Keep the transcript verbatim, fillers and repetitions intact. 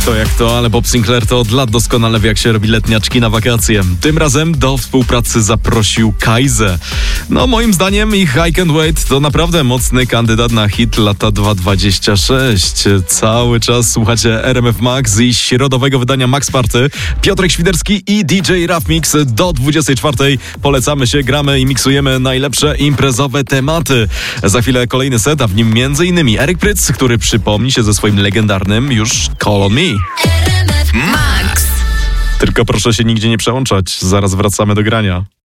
kto jak to, ale Bob Sinclair to od lat doskonale wie, jak się robi letniaczki na wakacje. Tym razem do współpracy zaprosił Kajzę. No moim zdaniem ich I Can't Wait to naprawdę mocny kandydat na hit lata dwa tysiące dwudziestego szóstego. Cały czas słuchacie R M F Max i środowego wydania Max Party. Piotrek Świderski i D J Rough Mix do dwudziestej czwartej. Polecamy się, gramy i miksujemy najlepsze imprezowe tematy. Za chwilę kolejny set, a w nim między innymi Eryk Pryc, który przypomni się ze swoim legendarnym już Call on Me. Max. Tylko proszę się nigdzie nie przełączać, zaraz wracamy do grania.